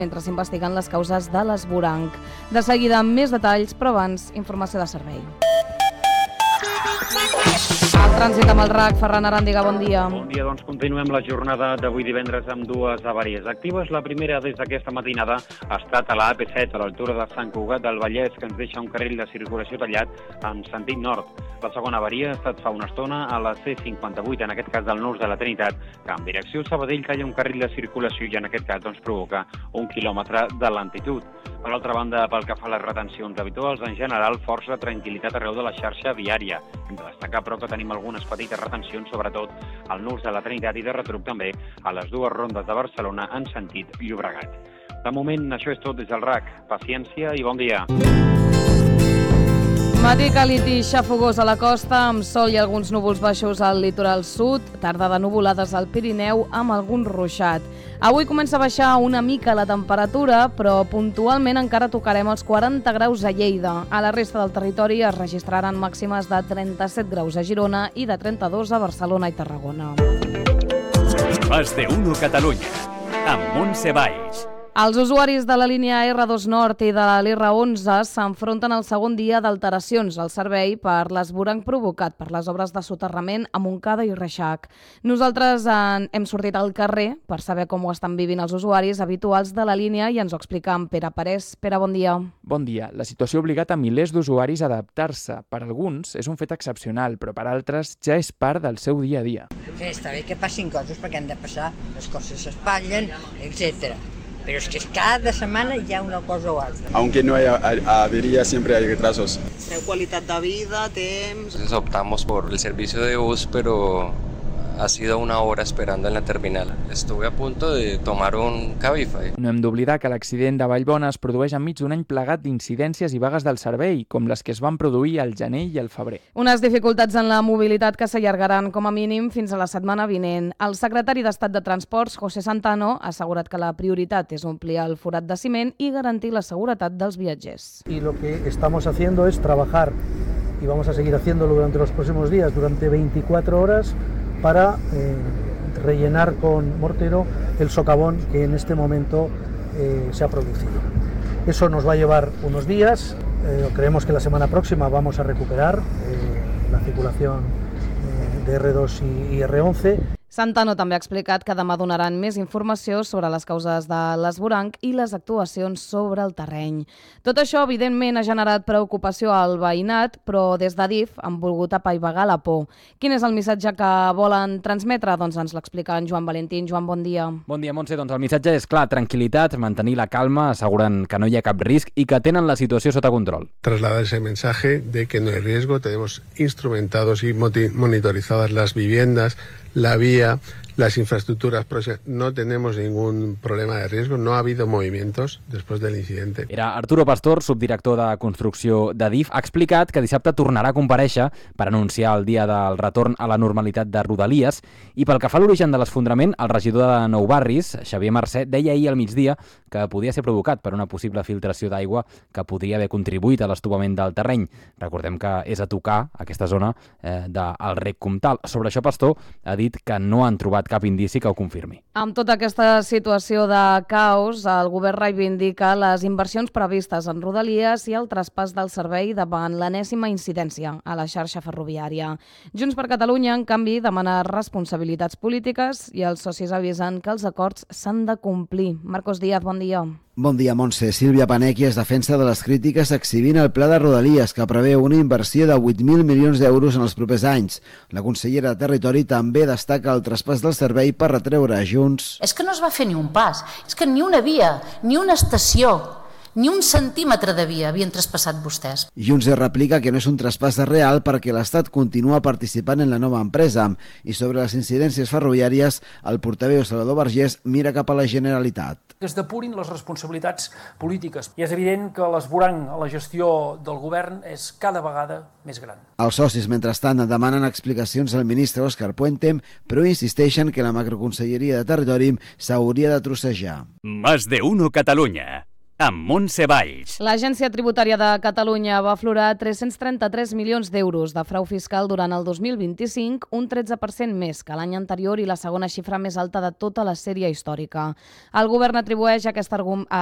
mentre s'investiguen les causes de l'esvoranc. De seguida, amb més detalls, però abans, informació de servei. El trànsit amb el RAC, Ferran Aràndiga, bon dia. Bon dia, doncs continuem la jornada d'avui divendres amb dues avaries actives. La primera des d'aquesta matinada ha estat a la AP7, a l'altura de Sant Cugat del Vallès, que ens deixa un carril de circulació tallat en sentit nord. La segona avaria ha estat fa una estona a la C58, en aquest cas del Nus de la Trinitat, que en direcció Sabadell talla un carril de circulació i en aquest cas provoca 1 quilòmetre de lentitud. Per l'altra banda, pel que fa a les retencions habituals, en general, força tranquil·litat arreu de la xarxa viària. Hem de destacar, però, que tenim algunes petites retencions, sobretot al Nus de la Trinitat i de retruc també a les dues rondes de Barcelona en sentit Llobregat. De moment, això és tot des del RAC. Paciència i bon dia. Matí càlid i xafogós a la costa, amb sol i alguns núvols baixos al litoral sud, tarda de nuvolades al Pirineu amb algun ruixat. Avui comença a baixar una mica la temperatura, però puntualment encara tocarem els 40 graus a Lleida. A la resta del territori es registraran màximes de 37 graus a Girona i de 32 a Barcelona i Tarragona. Más de uno Catalunya, amb Montse Valls. Els usuaris de la línia R2 Nord i de l'R11 s'enfronten al segon dia d'alteracions al servei per l'esvoranc provocat per les obres de soterrament a Montcada i Reixac. Nosaltres hem sortit al carrer per saber com ho estan vivint els usuaris habituals de la línia i ens ho explica en Pere Parés. Pere, bon dia. Bon dia. La situació ha obligat a milers d'usuaris a adaptar-se. Per alguns és un fet excepcional, però per altres ja és part del seu dia a dia. Sí, està bé que passin coses perquè han de passar, les coses s'espatllen, etc. Pero es que cada semana hi ha una cosa o altra. Aunque no haya avería, siempre hay retrasos. Qualitat de vida, temps... Entonces optamos por el servicio de bus, pero ha sido una hora esperando en la terminal. Estuve a punto de tomar un Cabify. No hem d'oblidar que l'accident de Vallbona es produeix enmig d'un any plegat d'incidències i vagues del servei, com les que es van produir al gener i al febrer. Unes dificultats en la mobilitat que s'allargaran com a mínim fins a la setmana vinent. El secretari d'Estat de Transports, José Santano, ha assegurat que la prioritat és omplir el forat de ciment i garantir la seguretat dels viatgers. Y lo que estamos haciendo es trabajar, y vamos a seguir haciéndolo durante los próximos días, durante 24 horas, para rellenar con mortero el socavón que en este momento se ha producido. Eso nos va a llevar unos días, creemos que la semana próxima vamos a recuperar la circulación de R2 y R11. Santano també ha explicat que demà donaran més informació sobre les causes de l'esvoranc i les actuacions sobre el terreny. Tot això, evidentment, ha generat preocupació al veïnat, però des d'Adif han volgut apaivagar la por. Quin és el missatge que volen transmetre? Doncs ens l'explica en Joan Valentín. Joan, bon dia. Bon dia, Montse. Doncs el missatge és clar, tranquil·litat, mantenir la calma, asseguren que no hi ha cap risc i que tenen la situació sota control. Trasladar ese mensaje de que no hay riesgo, tenemos instrumentados y monitorizadas las viviendas, la vía, las infraestructuras próximas. No tenemos ningún problema de riesgo, no ha habido movimientos después del incidente. Era Arturo Pastor, subdirector de construcció d'Adif, ha explicat que dissabte tornarà a comparèixer per anunciar el dia del retorn a la normalitat de Rodalies i pel que fa a l'origen de l'esfondrament, el regidor de Nou Barris, Xavier Mercè, deia ahir al migdia que podia ser provocat per una possible filtració d'aigua que podria haver contribuït a l'estovament del terreny. Recordem que és a tocar aquesta zona del rec Comtal. Sobre això, Pastor ha dit que no han trobat cap indici que ho confirmi. Amb tota aquesta situació de caos, el govern reivindica les inversions previstes en Rodalies i el traspàs del servei davant l'enèsima incidència a la xarxa ferroviària. Junts per Catalunya, en canvi, demana responsabilitats polítiques i els socis avisen que els acords s'han de complir. Marcos Díaz, bon dia. Bon dia, Montse. Sílvia Panequi es defensa de les crítiques exhibint el pla de Rodalies, que preveu una inversió de 8.000 milions d'euros en els propers anys. La consellera de Territori també destaca el traspàs del servei per retreure a Junts. És que no es va fer ni un pas, és que ni una via, ni una estació, ni un centímetre de via havien traspassat vostès. Junts replica que no és un traspàs real perquè l'Estat continua participant en la nova empresa. I sobre les incidències ferroviàries, el portaveu Salvador Vergés mira cap a la Generalitat. Que es depurin les responsabilitats polítiques. I és evident que l'esvoranc a la gestió del govern és cada vegada més gran. Els socis, mentrestant, demanen explicacions al ministre Òscar Puente, però insisteixen que la macroconselleria de Territori s'hauria de trossejar. Más de uno Catalunya, amb Montse Valls. L'Agència Tributària de Catalunya va aflorar 333 milions d'euros de frau fiscal durant el 2025, un 13% més que l'any anterior i la segona xifra més alta de tota la sèrie històrica. El govern atribueix aquesta